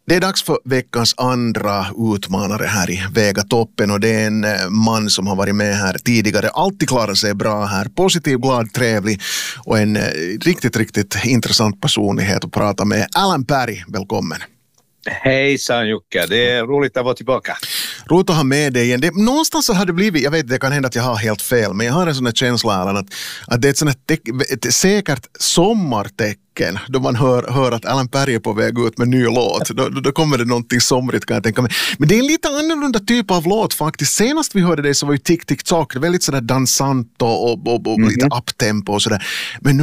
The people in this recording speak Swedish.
Det är dags för veckans andra utmanare här i Väga toppen och det är en man som har varit med här tidigare. Alltid klarar sig bra här. Positiv, glad, trevlig och en riktigt intressant personlighet att prata med. Alan Berg, välkommen. Hejsan Jocke, det är roligt att vara tillbaka. Roligt att ha med dig igen. Någonstans så har det blivit, jag vet det kan hända att jag har helt fel, men jag har en sån här känsla Alan, att det är ett sånt ett säkert sommartecken då man hör att Alan Berg är på väg ut med en ny låt. Då kommer det någonting somrigt kan jag tänka mig. Men det är en lite annorlunda typ av låt faktiskt. Senast vi hörde det så var ju Tick Tick Tock, väldigt sådär dansant och lite uptempo och sådär. Men nu